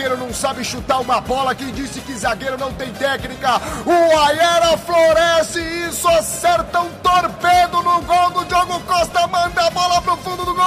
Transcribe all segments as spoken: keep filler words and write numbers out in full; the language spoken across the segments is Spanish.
zagueiro não sabe chutar uma bola. Quem disse que zagueiro não tem técnica? O Ayer floresce e isso acerta um torpedo no gol do Diogo Costa. Manda a bola pro fundo do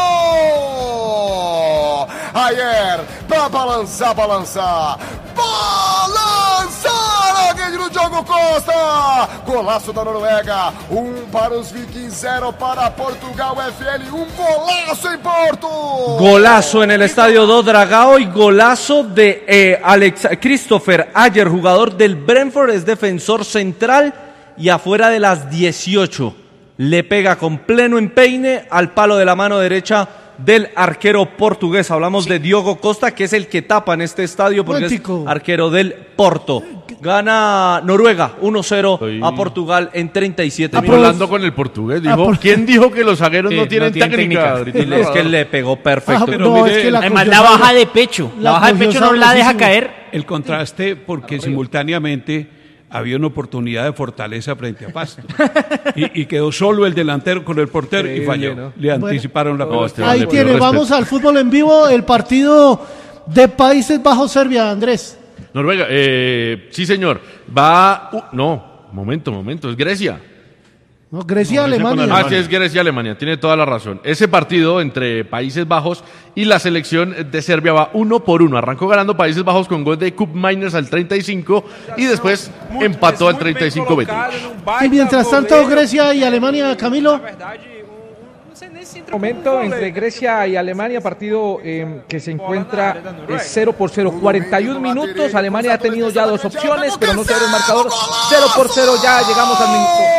gol. Ayer pra balançar, balançar. Balançar a rede do Diogo Costa. Golaço da Noruega. Um para os Vikings, zero para Portugal F L. Un golazo en Porto. Golazo en el estadio do Dragao y golazo de eh, Alex Christopher Ayer, jugador del Brentford, es defensor central y afuera de las dieciocho. Le pega con pleno empeine al palo de la mano derecha del arquero portugués. Hablamos sí. de Diogo Costa, que es el que tapa en este estadio porque Cuántico. es arquero del Porto. Gana Noruega uno cero Estoy... a Portugal en treinta y siete minutos. Hablando con el portugués, dijo, por... ¿quién dijo que los zagueros sí, no tienen, no tienen técnica? técnica. Es que le pegó perfecto. Ah, no, mire, es que la además la baja de pecho, la, la baja de pecho no la deja caer. El contraste porque simultáneamente había una oportunidad de fortaleza frente a Pasto y, y quedó solo el delantero con el portero y falló, ¿no? Le anticiparon bueno, la pelota. No, ahí tiene, vamos al fútbol en vivo, el partido de Países Bajos-Serbia, Andrés. Noruega, eh, sí señor, va, uh, no, momento, momento, es Grecia. No, Grecia, no, Alemania. Ah, sí, es Grecia, Alemania, tiene toda la razón. Ese partido entre Países Bajos y la selección de Serbia va uno por uno. Arrancó ganando Países Bajos con gol de Kup Miners al treinta y cinco y después empató al treinta y cinco veinte. Y mientras tanto, Grecia y Alemania, Camilo. En este momento entre Grecia y Alemania, partido eh, que se encuentra eh, cero por cero, cuarenta y uno minutos. Alemania ha tenido ya dos opciones, pero no se abre el marcador. Cero por cero, ya llegamos al minuto